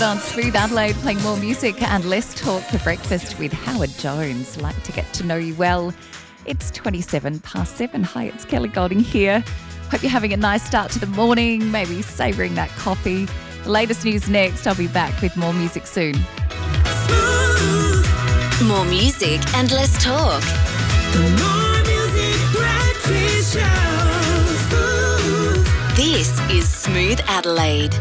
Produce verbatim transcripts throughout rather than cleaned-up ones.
On Smooth Adelaide, playing more music and less talk for breakfast with Howard Jones. Like to get to know you well. It's twenty-seven past seven. Hi, it's Kelly Golding here. Hope you're having a nice start to the morning, maybe savouring that coffee. The latest news next. I'll be back with more music soon. Smooth. More music and less talk. The More Music Breakfast Show. Smooth. This is Smooth Adelaide.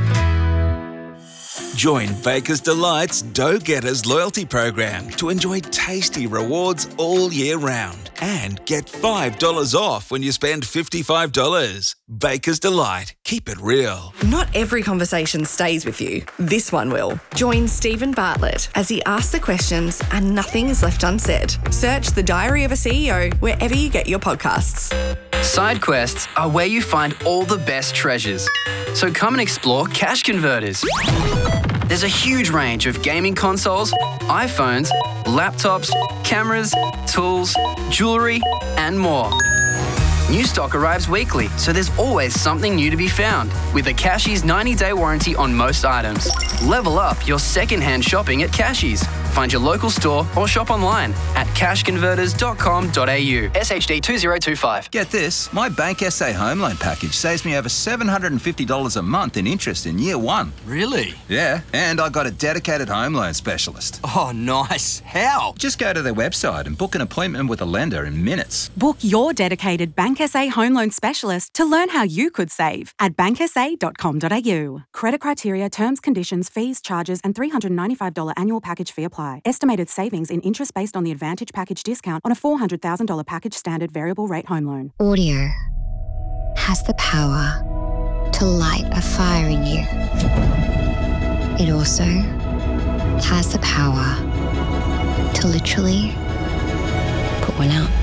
Join Baker's Delight's Dough Getters loyalty program to enjoy tasty rewards all year round and get five dollars off when you spend fifty-five dollars. Baker's Delight. Keep it real. Not every conversation stays with you. This one will. Join Stephen Bartlett as he asks the questions and nothing is left unsaid. Search The Diary of a C E O wherever you get your podcasts. Side quests are where you find all the best treasures. So come and explore Cash Converters. There's a huge range of gaming consoles, iPhones, laptops, cameras, tools, jewellery, and more. New stock arrives weekly, so there's always something new to be found. With a Cashies ninety-day warranty on most items. Level up your second-hand shopping at Cashies. Find your local store or shop online at cash converters dot com dot a u. S H D two zero two five. Get this, my Bank S A home loan package saves me over seven hundred fifty dollars a month in interest in year one. Really? Yeah, and I got a dedicated home loan specialist. Oh, nice. How? Just go to their website and book an appointment with a lender in minutes. Book your dedicated Bank S A home loan specialist to learn how you could save at bank s a dot com dot a u. Credit criteria, terms, conditions, fees, charges, and three hundred ninety-five dollars annual package fee apply. Estimated savings in interest based on the Advantage package discount on a four hundred thousand dollars package standard variable rate home loan. Audio has the power to light a fire in you. It also has the power to literally put one out.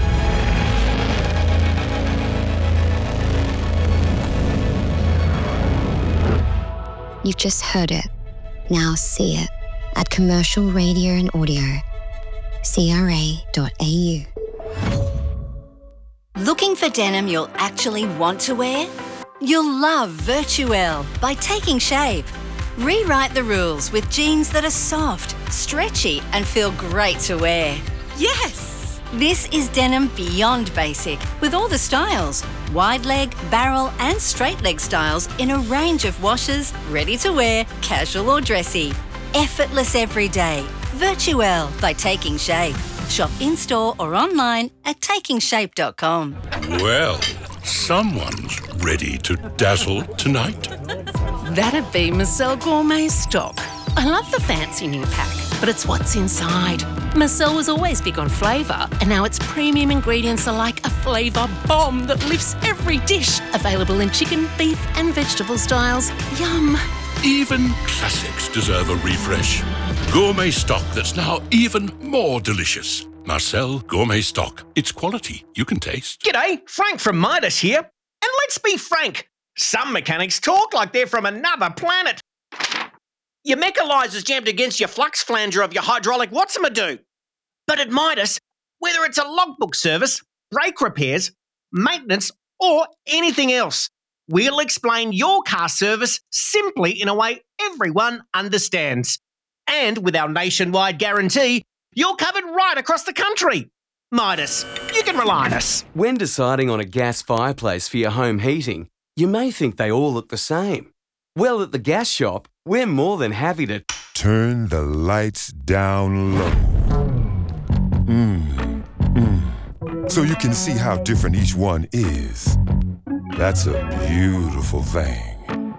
You've just heard it. Now see it at Commercial Radio and Audio, c r a dot a u. Looking for denim you'll actually want to wear? You'll love Virtuelle by Taking Shape. Rewrite the rules with jeans that are soft, stretchy, and feel great to wear. Yes! This is denim beyond basic, with all the styles. Wide leg, barrel, and straight leg styles in a range of washes, ready to wear, casual or dressy. Effortless every day. Virtuelle by Taking Shape. Shop in-store or online at taking shape dot com. Well, someone's ready to dazzle tonight. That'd be Marcel Gourmet Stock. I love the fancy new pack, but it's what's inside. Marcel was always big on flavour, and now its premium ingredients are like a flavour bomb that lifts every dish. Available in chicken, beef and vegetable styles. Yum! Even classics deserve a refresh. Gourmet stock that's now even more delicious. Marcel Gourmet Stock. It's quality you can taste. G'day, Frank from Midas here. And let's be frank, some mechanics talk like they're from another planet. Your mechanizer's jammed against your flux flanger of your hydraulic what's-a-do. But at Midas, whether it's a logbook service, brake repairs, maintenance, or anything else, we'll explain your car service simply in a way everyone understands. And with our nationwide guarantee, you're covered right across the country. Midas, you can rely on us. When deciding on a gas fireplace for your home heating, you may think they all look the same. Well, at the gas shop, we're more than happy to turn the lights down low. Mm, mm. So you can see how different each one is. That's a beautiful thing.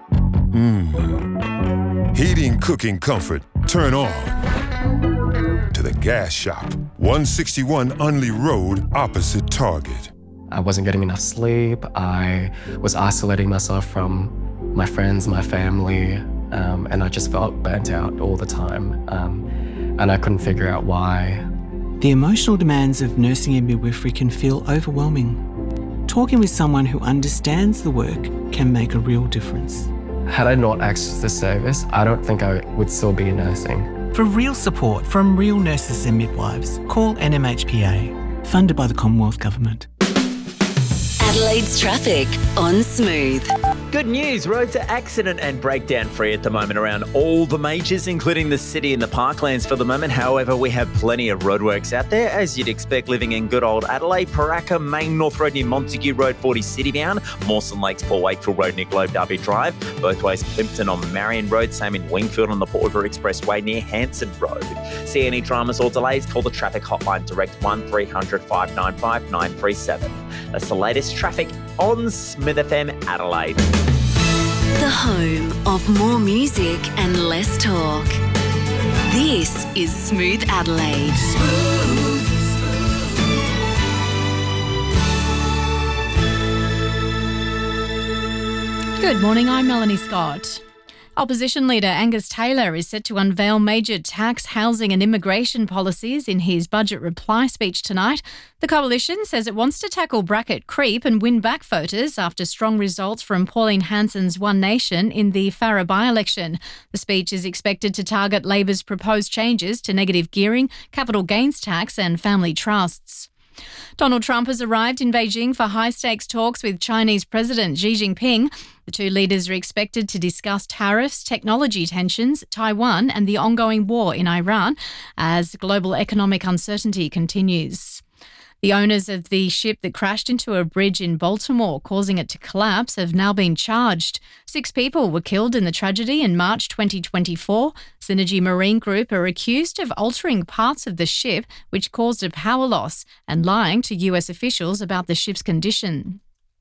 Mm. Heating, cooking, comfort, turn on. To the gas shop, one sixty-one Unley Road, opposite Target. I wasn't getting enough sleep. I was isolating myself from my friends, my family, um, and I just felt burnt out all the time. Um, and I couldn't figure out why. The emotional demands of nursing and midwifery can feel overwhelming. Talking with someone who understands the work can make a real difference. Had I not accessed the service, I don't think I would still be nursing. For real support from real nurses and midwives, call N M H P A, funded by the Commonwealth Government. Adelaide's traffic on Smooth. Good news, roads are accident and breakdown free at the moment around all the majors, including the city and the parklands for the moment. However, we have plenty of roadworks out there, as you'd expect living in good old Adelaide, Paraka, Main North Road near Montague Road, forty City bound, Mawson Lakes, Port Wakefield Road near Globe Derby Drive, both ways Plimpton on Marion Road, same in Wingfield on the Port River Expressway near Hanson Road. See any dramas or delays, call the traffic hotline direct one three hundred five nine five nine three seven. That's the latest traffic on Smith F M Adelaide. The home of more music and less talk. This is Smooth Adelaide. Good morning, I'm Melanie Scott. Opposition leader Angus Taylor is set to unveil major tax, housing and immigration policies in his budget reply speech tonight. The coalition says it wants to tackle bracket creep and win back voters after strong results from Pauline Hanson's One Nation in the Farrer by-election. The speech is expected to target Labor's proposed changes to negative gearing, capital gains tax and family trusts. Donald Trump has arrived in Beijing for high-stakes talks with Chinese President Xi Jinping. The two leaders are expected to discuss tariffs, technology tensions, Taiwan and the ongoing war in Iran as global economic uncertainty continues. The owners of the ship that crashed into a bridge in Baltimore, causing it to collapse, have now been charged. Six people were killed in the tragedy in March twenty twenty-four. Synergy Marine Group are accused of altering parts of the ship, which caused a power loss, and lying to U S officials about the ship's condition.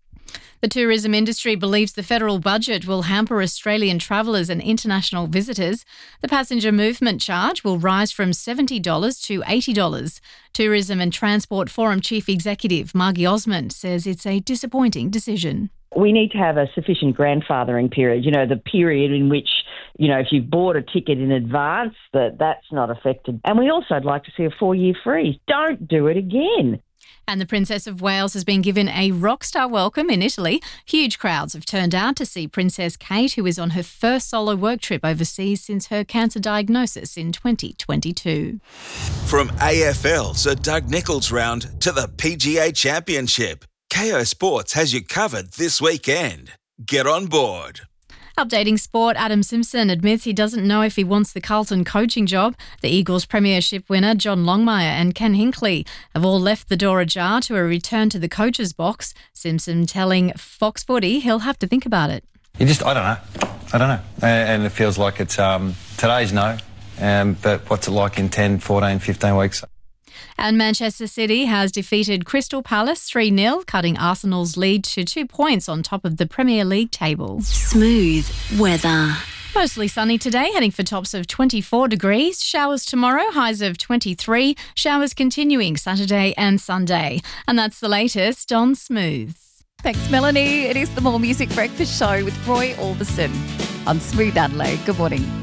The tourism industry believes the federal budget will hamper Australian travellers and international visitors. The passenger movement charge will rise from seventy dollars to eighty dollars. Tourism and Transport Forum Chief Executive Margie Osmond says it's a disappointing decision. We need to have a sufficient grandfathering period, you know, the period in which, you know, if you've bought a ticket in advance, that that's not affected. And we also would like to see a four-year freeze. Don't do it again. And the Princess of Wales has been given a rock star welcome in Italy. Huge crowds have turned out to see Princess Kate, who is on her first solo work trip overseas since her cancer diagnosis in twenty twenty-two. From A F L Sir Doug Nicholls round to the P G A Championship, K O Sports has you covered this weekend. Get on board. Updating sport, Adam Simpson admits he doesn't know if he wants the Carlton coaching job. The Eagles premiership winner John Longmire and Ken Hinkley have all left the door ajar to a return to the coach's box. Simpson telling Fox Footy he'll have to think about it. You just, I don't know. I don't know. And it feels like it's, um, today's no, um, but what's it like in ten, fourteen, fifteen weeks? And Manchester City has defeated Crystal Palace three nil, cutting Arsenal's lead to two points on top of the Premier League table. Smooth weather. Mostly sunny today, heading for tops of twenty-four degrees. Showers tomorrow, highs of twenty-three. Showers continuing Saturday and Sunday. And that's the latest on Smooth. Thanks, Melanie. It is the More Music Breakfast Show with Roy Orbison on Smooth Adelaide. Good morning.